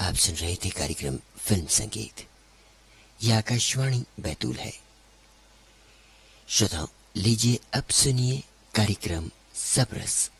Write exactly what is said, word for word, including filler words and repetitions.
आप सुन रहे थे कार्यक्रम फिल्म संगीत। यह आकाशवाणी बैतूल है। श्रोताओं, लीजिए अब सुनिए कार्यक्रम सबरस।